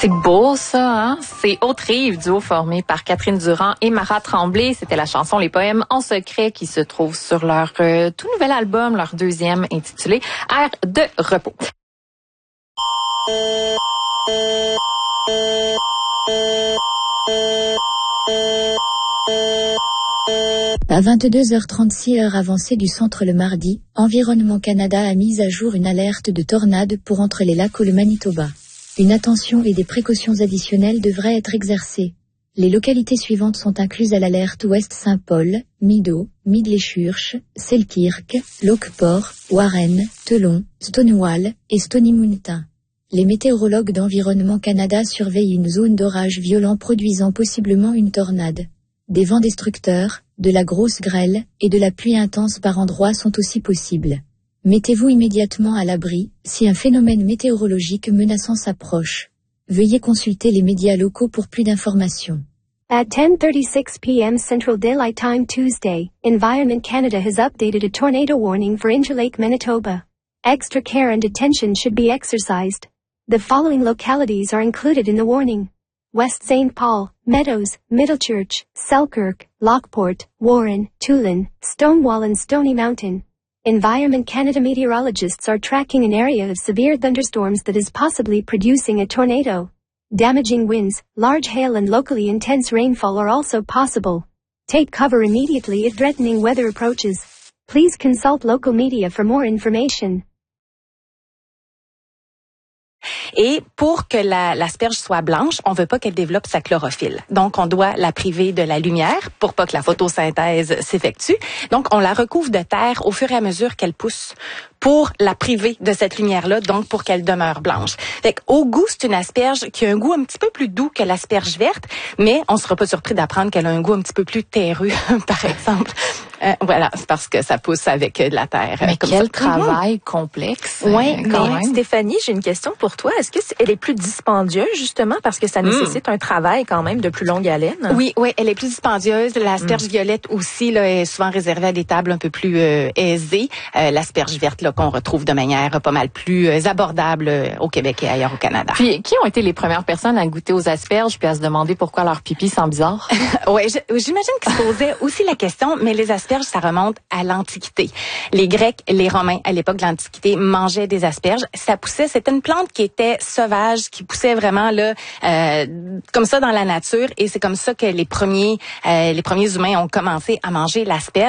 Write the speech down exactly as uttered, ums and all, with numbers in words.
C'est beau, ça, hein? C'est Haute-Rive, duo formé par Catherine Durand et Mara Tremblay. C'était la chanson Les Poèmes en secret qui se trouve sur leur euh, tout nouvel album, leur deuxième, intitulé Air de repos. À vingt-deux heures trente-six heure avancée du centre le mardi, Environnement Canada a mis à jour une alerte de tornade pour entre les lacs ou le Manitoba. Une attention et des précautions additionnelles devraient être exercées. Les localités suivantes sont incluses à l'alerte Ouest Saint-Paul, Mido, Mid-les-Churches, Selkirk, Lockport, Warren, Telon, Stonewall et Stony Mountain. Les météorologues d'Environnement Canada surveillent une zone d'orage violent produisant possiblement une tornade. Des vents destructeurs, de la grosse grêle et de la pluie intense par endroits sont aussi possibles. Mettez-vous immédiatement à l'abri si un phénomène météorologique menaçant s'approche. Veuillez consulter les médias locaux pour plus d'informations. At ten thirty-six p.m. Central Daylight Time Tuesday, Environment Canada has updated a tornado warning for Interlake, Manitoba. Extra care and attention should be exercised. The following localities are included in the warning: West Saint Paul, Meadows, Middlechurch, Selkirk, Lockport, Warren, Tulin, Stonewall and Stony Mountain. Environment Canada meteorologists are tracking an area of severe thunderstorms that is possibly producing a tornado. Damaging winds, large hail and locally intense rainfall are also possible. Take cover immediately if threatening weather approaches. Please consult local media for more information. Et pour que la, l'asperge soit blanche, on veut pas qu'elle développe sa chlorophylle. Donc, on doit la priver de la lumière pour pas que la photosynthèse s'effectue. Donc, on la recouvre de terre au fur et à mesure qu'elle pousse pour la priver de cette lumière-là, donc pour qu'elle demeure blanche. Fait qu'au goût, c'est une asperge qui a un goût un petit peu plus doux que l'asperge verte, mais on sera pas surpris d'apprendre qu'elle a un goût un petit peu plus terreux, par exemple. Euh, voilà, c'est parce que ça pousse avec de la terre. Mais comme quel ça. travail complexe. Oui, euh, quand mais même. Stéphanie, j'ai une question pour toi. Est-ce que c'est, elle est plus dispendieuse, justement, parce que ça Mm. nécessite un travail quand même de plus longue haleine? Oui, oui, elle est plus dispendieuse. L'asperge mm. violette aussi là, est souvent réservée à des tables un peu plus euh, aisées. Euh, l'asperge verte là, qu'on retrouve de manière pas mal plus euh, abordable euh, au Québec et ailleurs au Canada. Puis, qui ont été les premières personnes à goûter aux asperges puis à se demander pourquoi leur pipi sent bizarre? Oui, j'imagine qu'ils se posaient aussi la question, mais les asperges, ça remonte à l'Antiquité. Les Grecs, les Romains, à l'époque de l'Antiquité, mangeaient des asperges. Ça poussait, c'était une plante qui était sauvage, qui poussait vraiment là, euh, comme ça dans la nature, et c'est comme ça que les premiers, euh, les premiers humains ont commencé à manger l'asperge.